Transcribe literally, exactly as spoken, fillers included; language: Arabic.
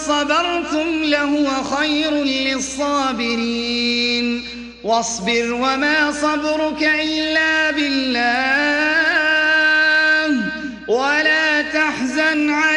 صبرتم لهو خير للصابرين واصبر وما صبرك إلا بالله ولا تحزن عليهم